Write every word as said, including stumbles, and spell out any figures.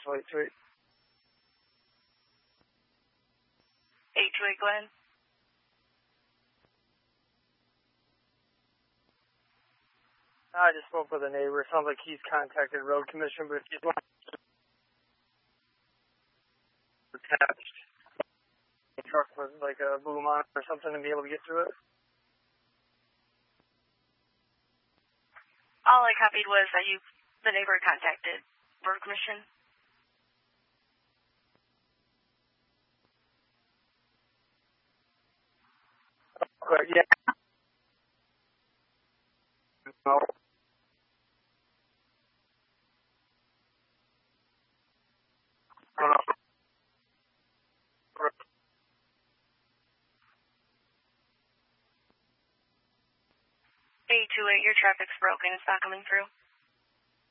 sweet, sweet. eight two eight, go ahead. I just spoke with a neighbor. It sounds like he's contacted road commission, but if he's not attached a truck with like a boom on or something to be able to get through it. All I copied was that you, the neighbor contacted road commission. But yeah. No. eight two eight, your traffic's broken. It's not coming through.